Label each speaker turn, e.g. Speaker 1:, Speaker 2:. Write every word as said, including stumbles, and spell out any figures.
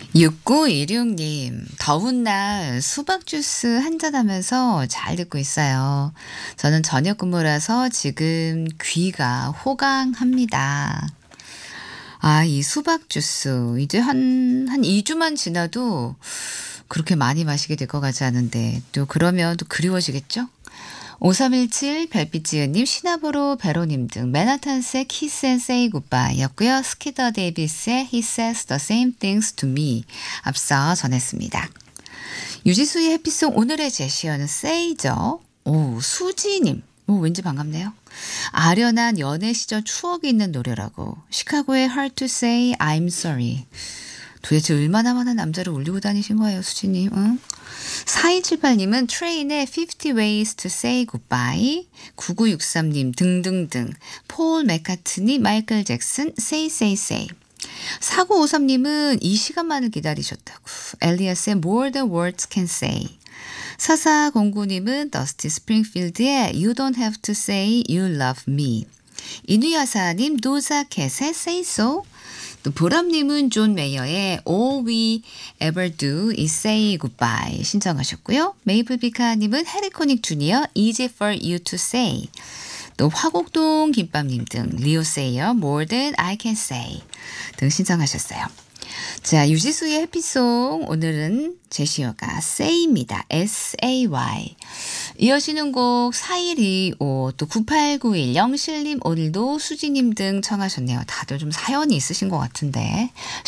Speaker 1: 육구일육 님, 더운 날 수박 주스 한잔하면서 잘 듣고 있어요. 저는 저녁 근무라서 지금 귀가 호강합니다. 아, 이 수박 주스. 이제 한, 한 이 주만 지나도 그렇게 많이 마시게 될 것 같지 않은데, 또 그러면 또 그리워지겠죠? 오삼일칠 별빛지은님, 시나브로 베로님 등 맨하탄스의 Kiss and Say Goodbye 였고요. 스키더 데이비스의 He Says the Same Things to Me 앞서 전했습니다. 유지수의 해피송 오늘의 제시어는 Say죠. 오, 수지님. 오, 왠지 반갑네요. 아련한 연애 시절 추억이 있는 노래라고. 시카고의 Hard to Say I'm Sorry. 도대체 얼마나 많은 남자를 울리고 다니신 거예요, 수지님? 응? 사이칠팔님은 트레인의 fifty ways to say goodbye, 구구육삼님 등등등, 폴 맥카트니, 마이클 잭슨, say say say. 사구오삼님은 이 시간만을 기다리셨다고. 엘리아스의 more than words can say. 사사공구님은 더스티 스프링필드의 You don't have to say you love me. 이누야사님 도자켓의 Say So. 또 보람님은 존 메이어의 All We Ever Do Is Say Goodbye 신청하셨고요. 메이플비카님은 해리코닉 주니어 Easy For You To Say. 또 화곡동 김밥님 등 리오 세이어 More Than I Can Say 등 신청하셨어요. 자, 유지수의 해피송 오늘은 제시어가 Say입니다. 에스 에이 와이. 이어지는 곡 사일이오 또 구팔구일 영실님 오늘도 수지님 등 청하셨네요. 다들 좀 사연이 있으신 것 같은데